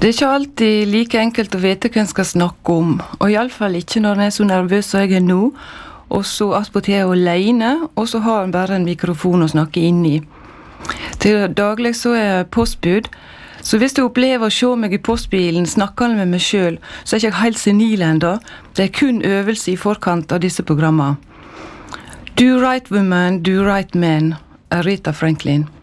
Det er ikke alltid like enkelt å vite hva en skal snakke om, og i alle fall ikke når en er så nervøs som jeg er nå, og så attpåtil er alene, og så har en bare en mikrofon å snakke inn i. Til daglig så er jeg postbud, så hvis du opplever å se meg i postbilen snakkende med meg selv, så er jeg ikke helt senil enda. Det er kun øvelse i forkant av disse programmene. Do right woman, do right man, Aretha Franklin.